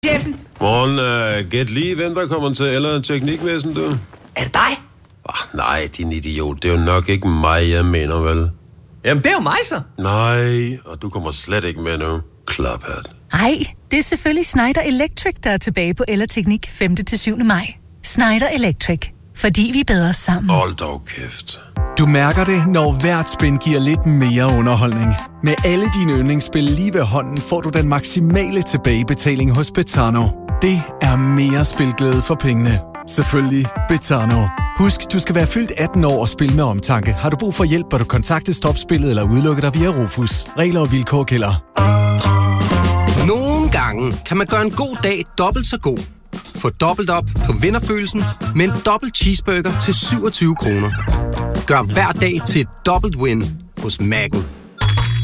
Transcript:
Chefen. Morgen, gæt lige, hvem der kommer til eller teknikvæsen, du? Er det dig? Nej, din idiot. Det er jo nok ikke mig, jeg mener, vel? Jamen, det er jo mig, så. Nej, og du kommer slet ikke med nu. Klaphat. Ej, det er selvfølgelig Schneider Electric, der er tilbage på Ellerteknik 5. til 7. maj. Schneider Electric. Fordi vi er bedre sammen. Hold dog kæft. Du mærker det, når hvert spin giver lidt mere underholdning. Med alle dine yndlingsspil lige ved hånden, får du den maksimale tilbagebetaling hos Betano. Det er mere spilglæde for pengene. Selvfølgelig Betano. Husk, du skal være fyldt 18 år og spille med omtanke. Har du brug for hjælp, bør du kontakte Stopspillet eller udelukke dig via Rufus. Regler og vilkår gælder. Nogle gange kan man gøre en god dag dobbelt så god. Få dobbelt op på vinderfølelsen med en dobbelt cheeseburger til 27 kroner. Gør hver dag til et dobbelt win hos Mac'en.